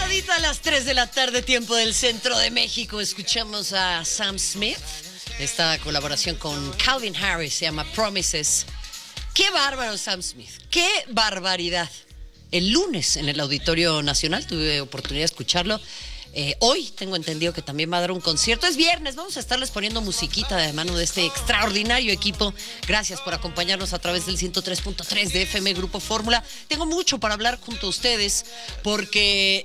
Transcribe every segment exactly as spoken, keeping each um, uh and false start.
Pasadita a las tres de la tarde, tiempo del centro de México, escuchamos a Sam Smith. Esta colaboración con Calvin Harris se llama Promises. ¡Qué bárbaro Sam Smith! ¡Qué barbaridad! El lunes en el Auditorio Nacional tuve oportunidad de escucharlo. Eh, hoy tengo entendido que también va a dar un concierto. Es viernes, vamos a estarles poniendo musiquita de mano de este extraordinario equipo. Gracias por acompañarnos a través del ciento tres punto tres de F M Grupo Fórmula. Tengo mucho para hablar junto a ustedes porque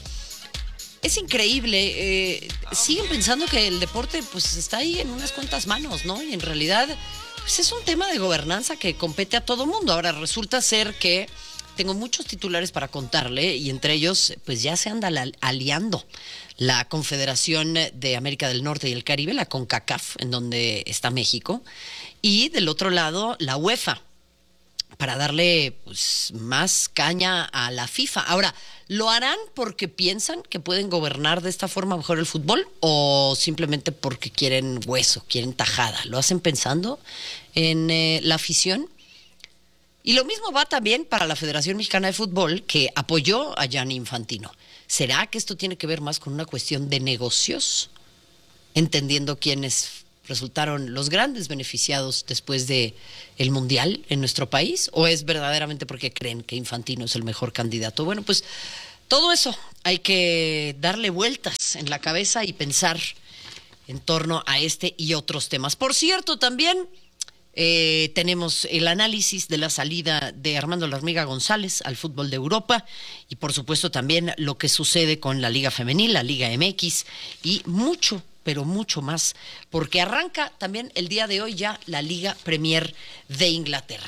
es increíble. Eh, siguen pensando que el deporte pues está ahí en unas cuantas manos, ¿no? Y en realidad pues, es un tema de gobernanza que compete a todo mundo. Ahora resulta ser que tengo muchos titulares para contarle y entre ellos pues ya se anda la, aliando la Confederación de América del Norte y el Caribe, la CONCACAF, en donde está México, y del otro lado la UEFA, para darle pues, más caña a la FIFA. Ahora, ¿lo harán porque piensan que pueden gobernar de esta forma mejor el fútbol o simplemente porque quieren hueso, quieren tajada? ¿Lo hacen pensando en eh, la afición? Y lo mismo va también para la Federación Mexicana de Fútbol, que apoyó a Gianni Infantino. ¿Será que esto tiene que ver más con una cuestión de negocios? Entendiendo quiénes resultaron los grandes beneficiados después de el Mundial en nuestro país, ¿o es verdaderamente porque creen que Infantino es el mejor candidato? Bueno, pues todo eso hay que darle vueltas en la cabeza y pensar en torno a este y otros temas. Por cierto, también Eh, tenemos el análisis de la salida de Armando La Hormiga González al fútbol de Europa y por supuesto también lo que sucede con la Liga Femenil, la Liga M X y mucho, pero mucho más, porque arranca también el día de hoy ya la Liga Premier de Inglaterra.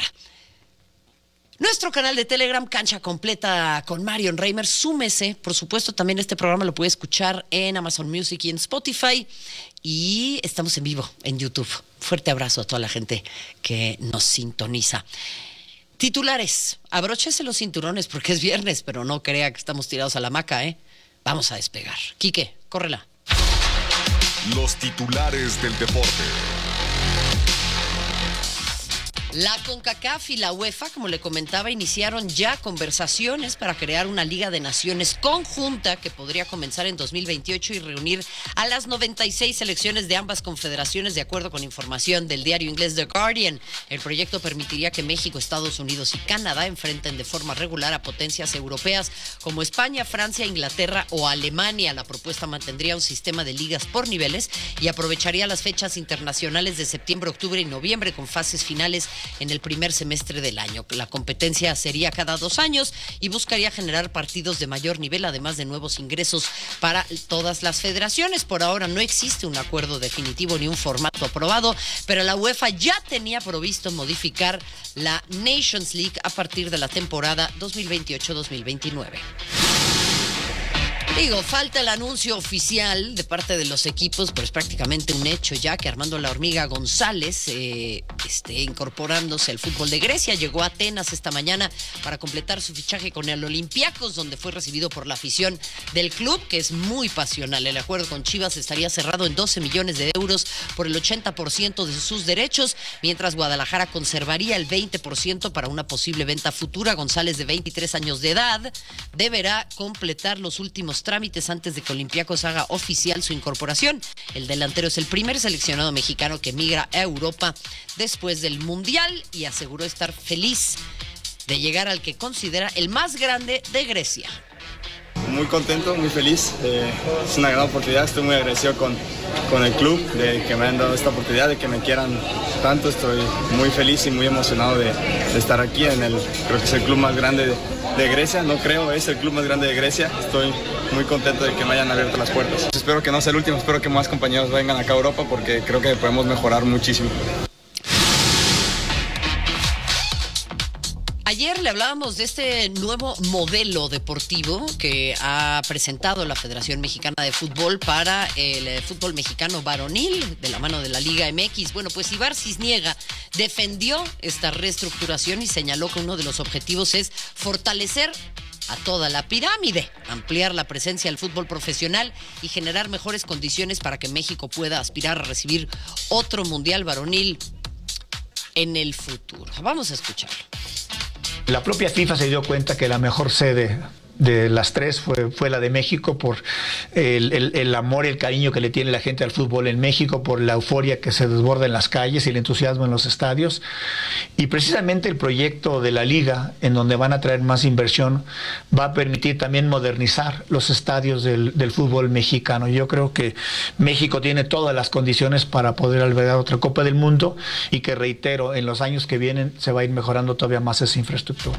Nuestro canal de Telegram, Cancha Completa con Marion Reimer, súmese, por supuesto también este programa lo puede escuchar en Amazon Music y en Spotify y estamos en vivo en YouTube. Fuerte abrazo a toda la gente que nos sintoniza. Titulares, abróchese los cinturones porque es viernes, pero no crea que estamos tirados a la hamaca, ¿eh? Vamos a despegar. Quique, córrela. Los titulares del deporte. La CONCACAF y la UEFA, como le comentaba, iniciaron ya conversaciones para crear una Liga de Naciones conjunta que podría comenzar en dos mil veintiocho y reunir a las noventa y seis selecciones de ambas confederaciones, de acuerdo con información del diario inglés The Guardian. El proyecto permitiría que México, Estados Unidos y Canadá enfrenten de forma regular a potencias europeas como España, Francia, Inglaterra o Alemania. La propuesta mantendría un sistema de ligas por niveles y aprovecharía las fechas internacionales de septiembre, octubre y noviembre con fases finales en el primer semestre del año. La competencia sería cada dos años y buscaría generar partidos de mayor nivel, además de nuevos ingresos para todas las federaciones. Por ahora no existe un acuerdo definitivo ni un formato aprobado, pero la UEFA ya tenía provisto modificar la Nations League a partir de la temporada dos mil veintiocho dos mil veintinueve. Digo, falta el anuncio oficial de parte de los equipos, pero es prácticamente un hecho ya que Armando La Hormiga González eh, esté incorporándose al fútbol de Grecia. Llegó a Atenas esta mañana para completar su fichaje con el Olympiacos, donde fue recibido por la afición del club, que es muy pasional. El acuerdo con Chivas estaría cerrado en doce millones de euros por el ochenta por ciento de sus derechos, mientras Guadalajara conservaría el veinte por ciento para una posible venta futura. González, de veintitrés años de edad, deberá completar los últimos trámites antes de que Olympiacos haga oficial su incorporación. El delantero es el primer seleccionado mexicano que migra a Europa después del Mundial y aseguró estar feliz de llegar al que considera el más grande de Grecia. Muy contento, muy feliz, eh, es una gran oportunidad, estoy muy agradecido con, con el club de que me hayan dado esta oportunidad, de que me quieran tanto. Estoy muy feliz y muy emocionado de, de estar aquí en el, creo que es el club más grande de, de Grecia, no creo, es el club más grande de Grecia. Estoy muy contento de que me hayan abierto las puertas. Espero que no sea el último, espero que más compañeros vengan acá a Europa porque creo que podemos mejorar muchísimo. Ayer le hablábamos de este nuevo modelo deportivo que ha presentado la Federación Mexicana de Fútbol para el fútbol mexicano varonil de la mano de la Liga M X. Bueno, pues Ibar Cisniega defendió esta reestructuración y señaló que uno de los objetivos es fortalecer a toda la pirámide, ampliar la presencia del fútbol profesional y generar mejores condiciones para que México pueda aspirar a recibir otro mundial varonil en el futuro. Vamos a escucharlo. La propia FIFA se dio cuenta que la mejor sede de las tres fue, fue la de México, por el, el, el amor y el cariño que le tiene la gente al fútbol en México, por la euforia que se desborda en las calles y el entusiasmo en los estadios, y precisamente el proyecto de la liga, en donde van a traer más inversión, va a permitir también modernizar los estadios del, del fútbol mexicano. Yo creo que México tiene todas las condiciones para poder albergar otra Copa del Mundo, y que, reitero, en los años que vienen se va a ir mejorando todavía más esa infraestructura.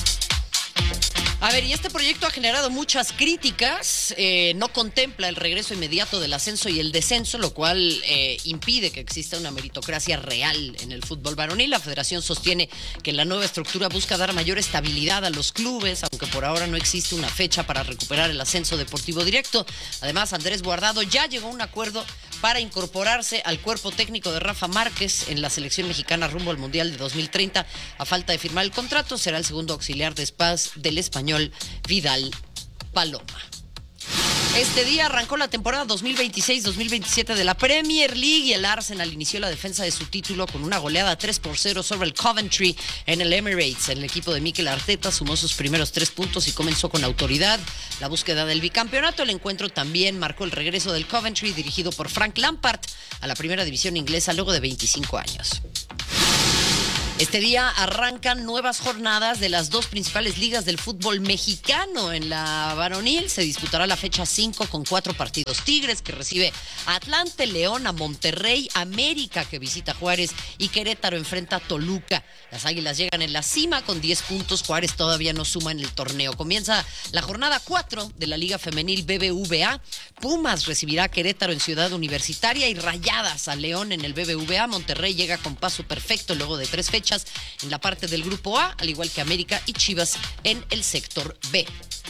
A ver, y este proyecto ha generado muchas críticas, eh, no contempla el regreso inmediato del ascenso y el descenso, lo cual eh, impide que exista una meritocracia real en el fútbol varonil. La federación sostiene que la nueva estructura busca dar mayor estabilidad a los clubes, aunque por ahora no existe una fecha para recuperar el ascenso deportivo directo. Además, Andrés Guardado ya llegó a un acuerdo para incorporarse al cuerpo técnico de Rafa Márquez en la selección mexicana rumbo al Mundial de dos mil treinta. A falta de firmar el contrato, será el segundo auxiliar de Spaz del español Vidal Paloma. Este día arrancó la temporada dos mil veintiséis dos mil veintisiete de la Premier League, y el Arsenal inició la defensa de su título con una goleada tres por cero sobre el Coventry en el Emirates. El equipo de Mikel Arteta sumó sus primeros tres puntos y comenzó con autoridad la búsqueda del bicampeonato. El encuentro también marcó el regreso del Coventry, dirigido por Frank Lampard, a la primera división inglesa luego de veinticinco años. Este día arrancan nuevas jornadas de las dos principales ligas del fútbol mexicano. En la varonil se disputará la fecha cinco con cuatro partidos. Tigres, que recibe a Atlante, León a Monterrey, América, que visita Juárez, y Querétaro enfrenta a Toluca. Las Águilas llegan en la cima con diez puntos. Juárez todavía no suma en el torneo. Comienza la jornada cuatro de la Liga Femenil B B V A. Pumas recibirá a Querétaro en Ciudad Universitaria y Rayadas a León en el B B V A. Monterrey llega con paso perfecto luego de tres fechas en la parte del grupo A, al igual que América y Chivas en el sector B.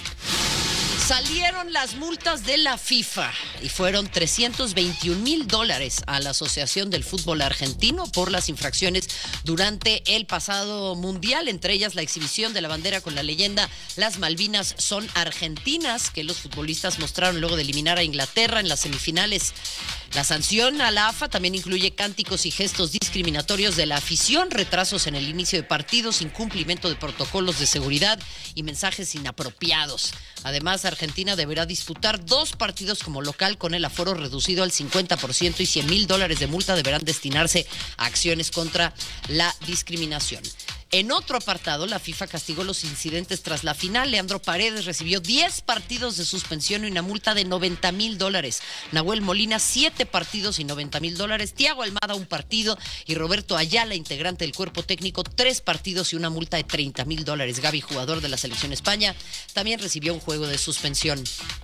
Salieron las multas de la FIFA y fueron trescientos veintiún mil dólares a la Asociación del Fútbol Argentino por las infracciones durante el pasado mundial, entre ellas la exhibición de la bandera con la leyenda "Las Malvinas son argentinas", que los futbolistas mostraron luego de eliminar a Inglaterra en las semifinales. La sanción a la A F A también incluye cánticos y gestos discriminatorios de la afición, retrasos en el inicio de partidos, incumplimiento de protocolos de seguridad y mensajes inapropiados. Además, Argentina deberá disputar dos partidos como local con el aforo reducido al cincuenta por ciento, y cien mil dólares de multa deberán destinarse a acciones contra la discriminación. En otro apartado, la FIFA castigó los incidentes tras la final. Leandro Paredes recibió diez partidos de suspensión y una multa de noventa mil dólares. Nahuel Molina, siete partidos y noventa mil dólares. Thiago Almada, un partido. Y Roberto Ayala, integrante del cuerpo técnico, tres partidos y una multa de treinta mil dólares. Gavi, jugador de la selección España, también recibió un juego de suspensión.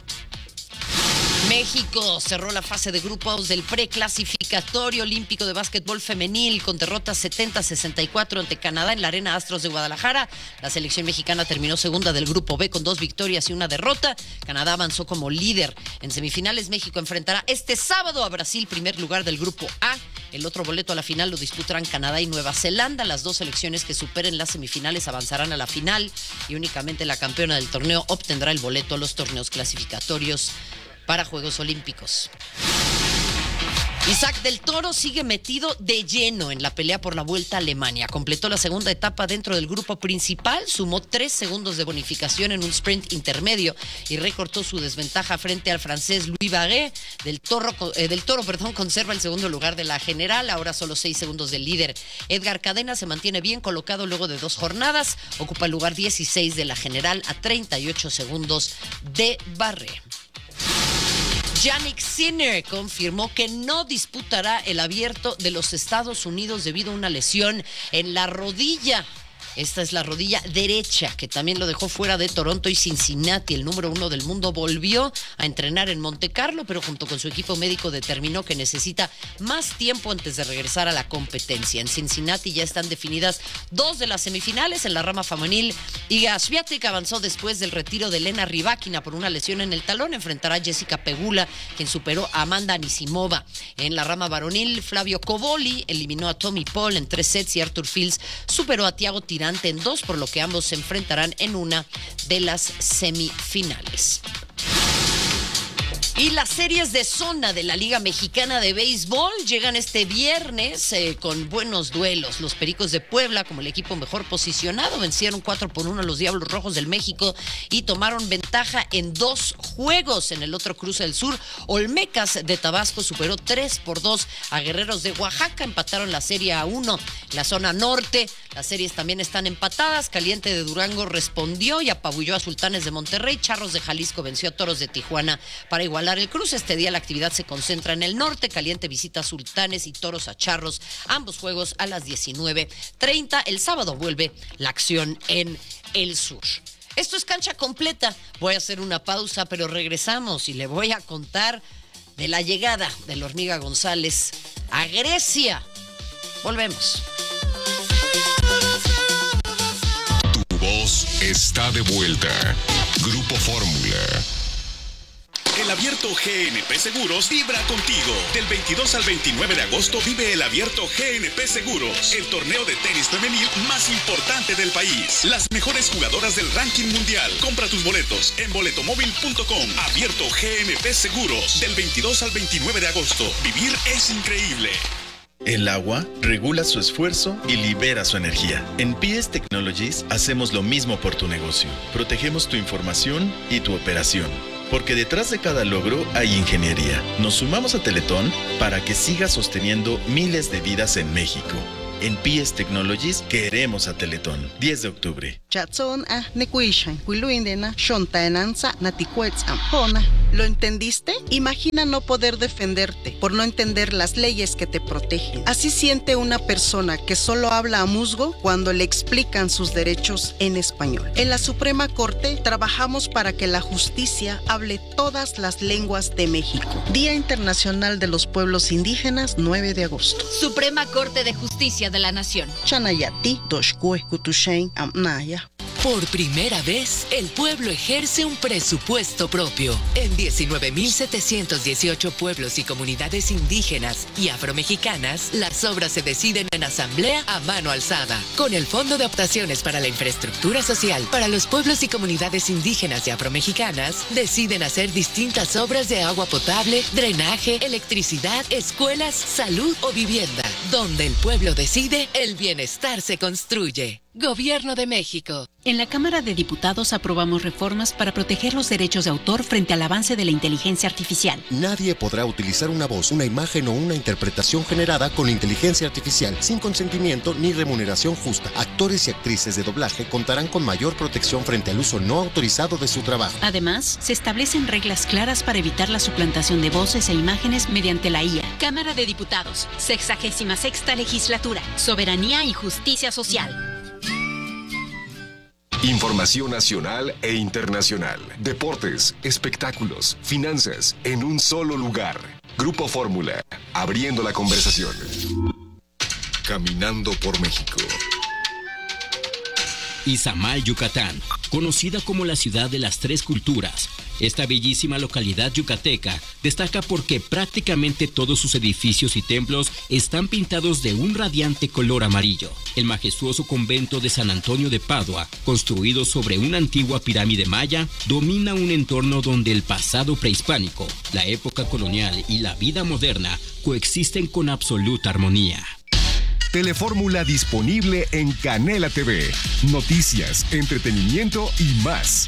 México cerró la fase de grupos del preclasificatorio olímpico de básquetbol femenil con derrota setenta a sesenta y cuatro ante Canadá en la Arena Astros de Guadalajara. La selección mexicana terminó segunda del grupo B con dos victorias y una derrota. Canadá avanzó como líder. En semifinales, México enfrentará este sábado a Brasil, primer lugar del grupo A. El otro boleto a la final lo disputarán Canadá y Nueva Zelanda. Las dos selecciones que superen las semifinales avanzarán a la final, y únicamente la campeona del torneo obtendrá el boleto a los torneos clasificatorios para Juegos Olímpicos. Isaac del Toro sigue metido de lleno en la pelea por la Vuelta a Alemania. Completó la segunda etapa dentro del grupo principal, sumó tres segundos de bonificación en un sprint intermedio y recortó su desventaja frente al francés Louis Barret. Del Toro, eh, del Toro perdón, conserva el segundo lugar de la general, ahora solo seis segundos del líder. Edgar Cadena se mantiene bien colocado luego de dos jornadas, ocupa el lugar dieciséis de la general a treinta y ocho segundos de Barret. Jannik Sinner confirmó que no disputará el Abierto de los Estados Unidos debido a una lesión en la rodilla. Esta es la rodilla derecha, que también lo dejó fuera de Toronto y Cincinnati. El número uno del mundo volvió a entrenar en Monte Carlo, pero junto con su equipo médico determinó que necesita más tiempo antes de regresar a la competencia. En Cincinnati ya están definidas dos de las semifinales. En la rama femenil, Iga Swiatek avanzó después del retiro de Elena Rybakina por una lesión en el talón. Enfrentará a Jessica Pegula, quien superó a Amanda Anisimova. En la rama varonil, Flavio Cobolli eliminó a Tommy Paul en tres sets y Arthur Fields superó a Thiago Tirante en dos, por lo que ambos se enfrentarán en una de las semifinales. Y las series de zona de la Liga Mexicana de Béisbol llegan este viernes eh, con buenos duelos. Los Pericos de Puebla, como el equipo mejor posicionado, vencieron cuatro por uno a los Diablos Rojos del México y tomaron ventaja en dos juegos. En el otro cruce del sur, Olmecas de Tabasco superó tres por dos a Guerreros de Oaxaca. Empataron la serie a uno. En la zona norte, las series también están empatadas. Caliente de Durango respondió y apabulló a Sultanes de Monterrey. Charros de Jalisco venció a Toros de Tijuana para igualar el cruce. Este día la actividad se concentra en el norte. Caliente visita a Sultanes y Toros a Charros. Ambos juegos a las diecinueve treinta. El sábado vuelve la acción en el sur. Esto es Cancha Completa. Voy a hacer una pausa, pero regresamos y le voy a contar de la llegada de la Hormiga González a Grecia. Volvemos. Tu voz está de vuelta. Grupo Fórmula. El Abierto G N P Seguros vibra contigo. Del veintidós al veintinueve de agosto vive el Abierto G N P Seguros, el torneo de tenis femenil más importante del país. Las mejores jugadoras del ranking mundial. Compra tus boletos en boletomóvil punto com. Abierto G N P Seguros, del veintidós al veintinueve de agosto. Vivir es increíble. El agua regula su esfuerzo y libera su energía. En P S Technologies hacemos lo mismo por tu negocio. Protegemos tu información y tu operación. Porque detrás de cada logro hay ingeniería. Nos sumamos a Teletón para que siga sosteniendo miles de vidas en México. En P S Technologies queremos a Teletón. diez de octubre. ¿Lo entendiste? Imagina no poder defenderte por no entender las leyes que te protegen. Así siente una persona que solo habla a musgo cuando le explican sus derechos en español. En la Suprema Corte trabajamos para que la justicia hable todas las lenguas de México. Día Internacional de los Pueblos Indígenas, nueve de agosto. Suprema Corte de Justicia de la Nación. Chanayati, Doshkue, Kutushen, Amnaya. Por primera vez, el pueblo ejerce un presupuesto propio. En diecinueve mil setecientos dieciocho pueblos y comunidades indígenas y afromexicanas, las obras se deciden en asamblea a mano alzada. Con el Fondo de Optaciones para la Infraestructura Social para los pueblos y comunidades indígenas y afromexicanas, deciden hacer distintas obras de agua potable, drenaje, electricidad, escuelas, salud o vivienda. Donde el pueblo decide, el bienestar se construye. Gobierno de México. En la Cámara de Diputados aprobamos reformas para proteger los derechos de autor frente al avance de la inteligencia artificial. Nadie podrá utilizar una voz, una imagen o una interpretación generada con inteligencia artificial sin consentimiento ni remuneración justa. Actores y actrices de doblaje contarán con mayor protección frente al uso no autorizado de su trabajo. Además, se establecen reglas claras para evitar la suplantación de voces e imágenes mediante la I A. Cámara de Diputados, sexagésima sexta legislatura. Soberanía y justicia social. Información nacional e internacional. Deportes, espectáculos, finanzas, en un solo lugar. Grupo Fórmula, abriendo la conversación. Caminando por México. Izamal, Yucatán, conocida como la ciudad de las tres culturas. Esta bellísima localidad yucateca destaca porque prácticamente todos sus edificios y templos están pintados de un radiante color amarillo. El majestuoso convento de San Antonio de Padua, construido sobre una antigua pirámide maya, domina un entorno donde el pasado prehispánico, la época colonial y la vida moderna coexisten con absoluta armonía. Telefórmula disponible en Canela T V. Noticias, entretenimiento y más.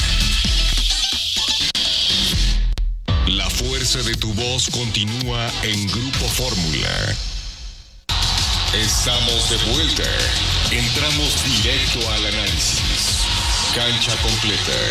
La fuerza de tu voz continúa en Grupo Fórmula. Estamos de vuelta. Entramos directo al análisis. Cancha Completa.